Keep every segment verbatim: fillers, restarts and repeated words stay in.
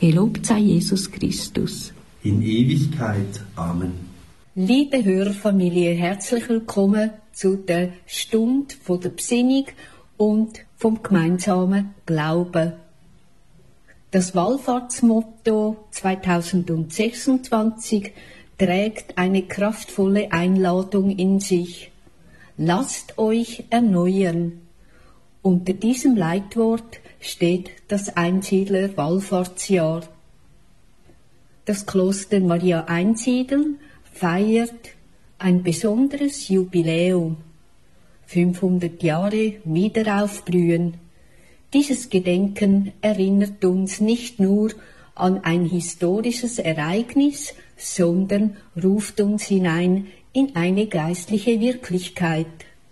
Gelobt sei Jesus Christus. In Ewigkeit. Amen. Liebe Hörerfamilie, herzlich willkommen zu der Stunde von der Besinnung und vom gemeinsamen Glauben. Das Wallfahrtsmotto zweitausendsechsundzwanzig trägt eine kraftvolle Einladung in sich. Lasst euch erneuern. Unter diesem Leitwort steht das Einsiedler Wallfahrtsjahr. Das Kloster Maria Einsiedeln feiert ein besonderes Jubiläum. fünfhundert Jahre Wiederaufblühen. Dieses Gedenken erinnert uns nicht nur an ein historisches Ereignis, sondern ruft uns hinein in eine geistliche Wirklichkeit.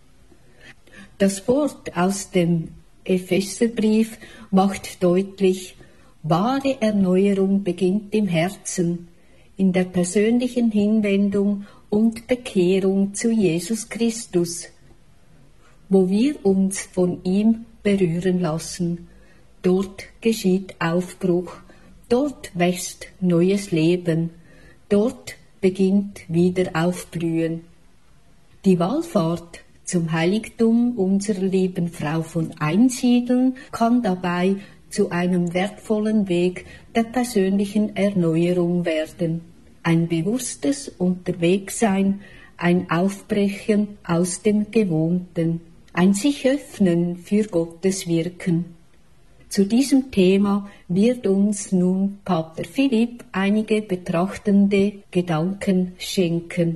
Das Wort aus dem Epheserbrief macht deutlich, wahre Erneuerung beginnt im Herzen, in der persönlichen Hinwendung und Bekehrung zu Jesus Christus, wo wir uns von ihm berühren lassen. Dort geschieht Aufbruch, dort wächst neues Leben, dort beginnt Wiederaufblühen. Die Wallfahrt zum Heiligtum unserer lieben Frau von Einsiedeln kann dabei zu einem wertvollen Weg der persönlichen Erneuerung werden. Ein bewusstes Unterwegssein, ein Aufbrechen aus dem Gewohnten, ein sich öffnen für Gottes Wirken. Zu diesem Thema wird uns nun Pater Philipp einige betrachtende Gedanken schenken.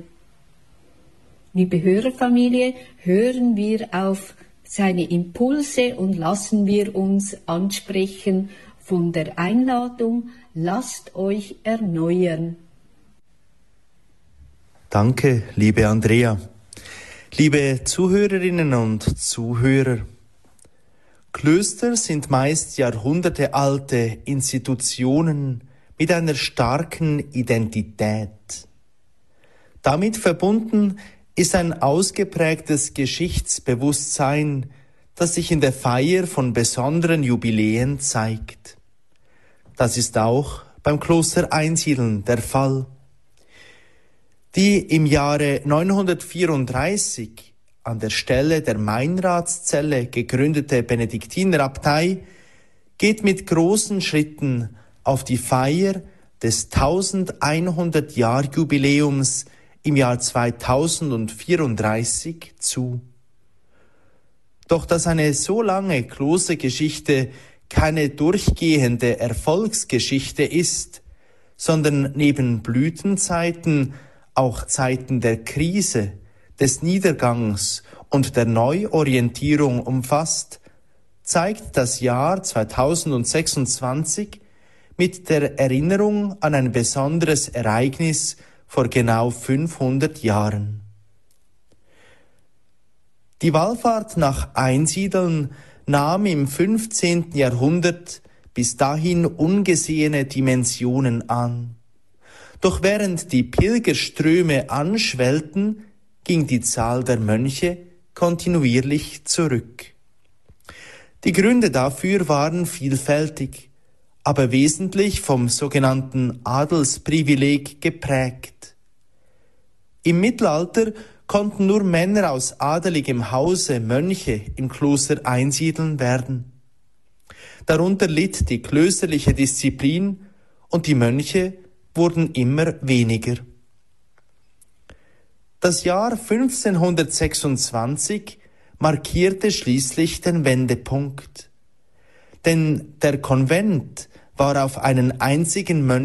Liebe Hörerfamilie, hören wir auf seine Impulse und lassen wir uns ansprechen von der Einladung, lasst euch erneuern. Danke, liebe Andrea. Liebe Zuhörerinnen und Zuhörer, Klöster sind meist jahrhundertealte Institutionen mit einer starken Identität. Damit verbunden ist ein ausgeprägtes Geschichtsbewusstsein, das sich in der Feier von besonderen Jubiläen zeigt. Das ist auch beim Kloster Einsiedeln der Fall. Die im Jahre neunhundertvierunddreißig an der Stelle der Meinradszelle gegründete Benediktinerabtei geht mit großen Schritten auf die Feier des tausendeinhundert-Jahr-Jubiläums im Jahr zweitausendvierunddreißig zu. Doch dass eine so lange Klostergeschichte keine durchgehende Erfolgsgeschichte ist, sondern neben Blütenzeiten auch Zeiten der Krise, des Niedergangs und der Neuorientierung umfasst, zeigt das Jahr zweitausendsechsundzwanzig mit der Erinnerung an ein besonderes Ereignis vor genau fünfhundert Jahren. Die Wallfahrt nach Einsiedeln nahm im fünfzehnten Jahrhundert bis dahin ungesehene Dimensionen an. Doch während die Pilgerströme anschwellten, ging die Zahl der Mönche kontinuierlich zurück. Die Gründe dafür waren vielfältig, aber wesentlich vom sogenannten Adelsprivileg geprägt. Im Mittelalter konnten nur Männer aus adeligem Hause Mönche im Kloster einsiedeln werden. Darunter litt die klösterliche Disziplin und die Mönche wurden immer weniger. Das Jahr fünfzehnhundertsechsundzwanzig markierte schließlich den Wendepunkt. Denn der Konvent war auf einen einzigen Mönch